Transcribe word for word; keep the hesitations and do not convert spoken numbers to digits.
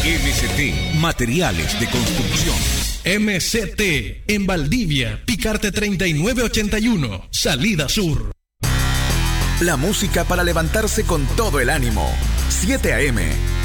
M C T, materiales de construcción. M C T, en Valdivia, Picarte treinta y nueve ochenta y uno, salida sur. La música para levantarse con todo el ánimo. siete A M,